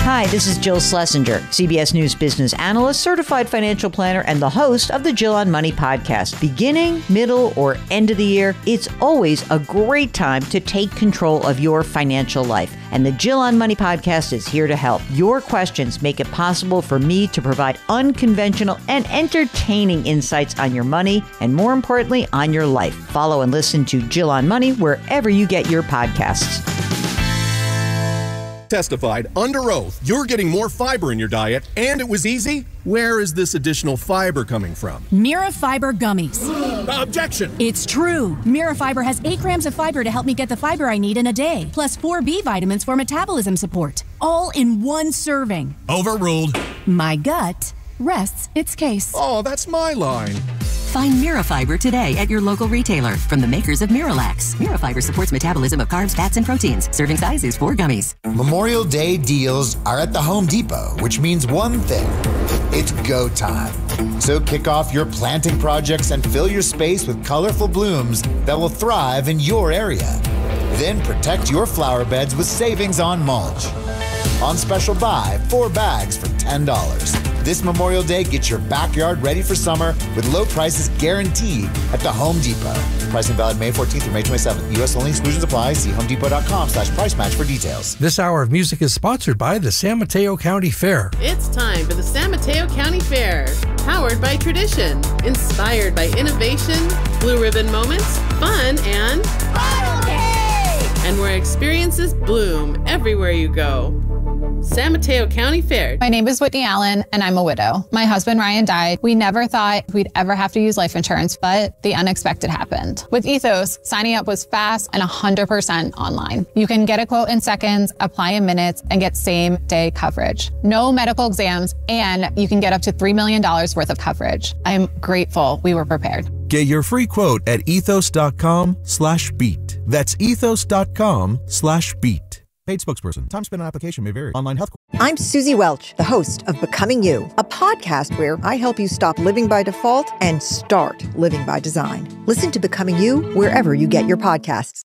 Hi, this is Jill Schlesinger, CBS News business analyst, certified financial planner, and the host of the Jill on Money podcast. Beginning, middle, or end of the year, it's always a great time to take control of your financial life. And the Jill on Money podcast is here to help. Your questions make it possible for me to provide unconventional and entertaining insights on your money and, more importantly, on your life. Follow and listen to Jill on Money wherever you get your podcasts. Testified under oath you're getting more fiber in your diet, and it was easy? Where is this additional fiber coming from? Mirafiber gummies. Objection! It's true. Mirafiber has 8 grams of fiber to help me get the fiber I need in a day, plus 4 B vitamins for metabolism support, all in one serving. Overruled. My gut rests its case. Oh, that's my line. Find Mirafiber today at your local retailer from the makers of Miralax. Mirafiber supports metabolism of carbs, fats, and proteins. Serving size is 4 gummies. Memorial Day deals are at the Home Depot, which means one thing. It's go time. So kick off your planting projects and fill your space with colorful blooms that will thrive in your area. Then protect your flower beds with savings on mulch. On special buy, 4 bags for $10. This Memorial Day, get your backyard ready for summer with low prices guaranteed at the Home Depot. Pricing valid May 14th through May 27th. U.S. only. Exclusions apply. See homedepot.com/price match for details. This hour of music is sponsored by the San Mateo County Fair. It's time for the San Mateo County Fair. Powered by tradition, inspired by innovation, blue ribbon moments, fun, and where experiences bloom everywhere you go. San Mateo County Fair. My name is Whitney Allen, and I'm a widow. My husband, Ryan, died. We never thought we'd ever have to use life insurance, but the unexpected happened. With Ethos, signing up was fast and 100% online. You can get a quote in seconds, apply in minutes, and get same-day coverage. No medical exams, and you can get up to $3 million worth of coverage. I'm grateful we were prepared. Get your free quote at ethos.com/beat. That's ethos.com/beat. Paid spokesperson. Time spent on application may vary. Online health. I'm Susie Welch, the host of Becoming You, a podcast where I help you stop living by default and start living by design. Listen to Becoming You wherever you get your podcasts.